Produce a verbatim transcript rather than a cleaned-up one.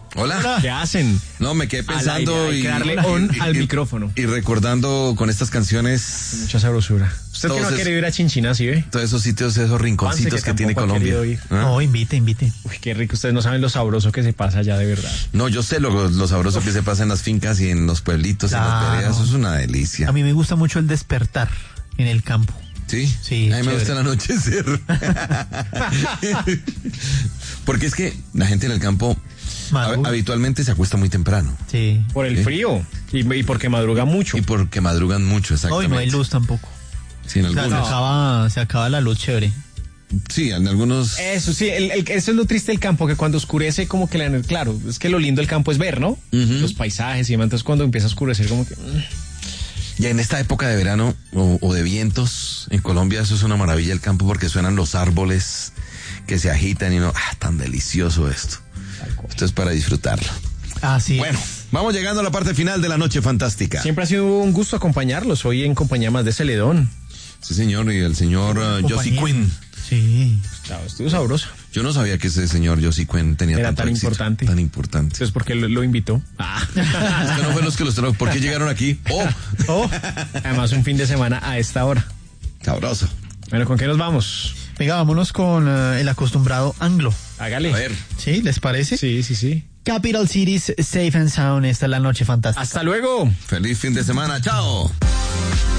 Hola. ¿Qué hacen? No, me quedé pensando Al aire, hay y, que darle y- on y- al y- micrófono. y recordando con estas canciones Mucha sabrosura. Usted que no Todos ha es- querido ir a Chinchina, ¿sí ve? todos esos sitios, esos rinconcitos Juanse, que tiene tampoco ha Colombia. querido ir. ¿Ah? No, invite, invite. Uy, qué rico. Ustedes no saben lo sabroso que se pasa allá, de verdad. No, yo sé lo, lo sabroso que se pasa en las fincas y en los pueblitos, en las Claro. veredas, eso es una delicia. A mí me gusta mucho el despertar en el campo. Sí, Sí, a mí me chévere. gusta el anochecer. Porque es que la gente en el campo Madruga. hab- habitualmente se acuesta muy temprano. Sí. Por el ¿Sí? frío y, y porque madruga mucho. Y porque madrugan mucho, Hoy exactamente. no hay luz tampoco. Sí, en O sea, se algunos. acaba, se acaba la luz chévere. Sí, en algunos. Eso sí, el- el- eso es lo triste del campo, que cuando oscurece como que la, claro, es que lo lindo del campo es ver, ¿no? Ujú. Los paisajes y demás, entonces cuando empieza a oscurecer como que... mm. Ya en esta época de verano o, o de vientos en Colombia, eso es una maravilla el campo porque suenan los árboles que se agitan y no, ah, tan delicioso esto. Esto es para disfrutarlo. Así Bueno, vamos llegando a la parte final de la noche fantástica. Siempre ha sido un gusto acompañarlos, hoy en compañía más de Celedón. Sí, señor, y el señor uh, Josie Compañía. Quinn. Sí. Claro, estuvo sabroso. Yo no sabía que ese señor Josie Quinn tenía Era tanto tan éxito, importante. Tan importante. Entonces, ¿por qué lo, lo invitó? Ah. Es que no fue los que los trajo. ¿Por qué llegaron aquí? ¡Oh! Oh, además un fin de semana a esta hora. Sabroso. Bueno, ¿con qué nos vamos? Venga, vámonos con eh, el acostumbrado anglo. Hágale. A ver. ¿Sí? ¿Les parece? Sí, sí, sí. Capital Cities Safe and Sound. Esta es la noche fantástica. Hasta luego. Feliz fin de semana. ¡Chao!